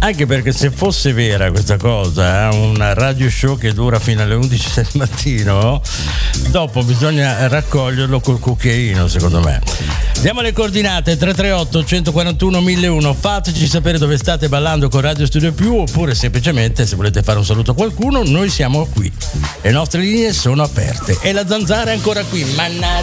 Anche perché se fosse vera questa cosa, un radio show che dura fino alle 11 del mattino, dopo bisogna raccoglierlo col cucchiaino, secondo me. Diamo le coordinate: 338 141 1001. Fateci sapere dove state ballando con Radio Studio Più, oppure semplicemente se volete fare un saluto a qualcuno, noi siamo qui. Le nostre linee sono aperte e la zanzara è ancora qui. Mannaggia.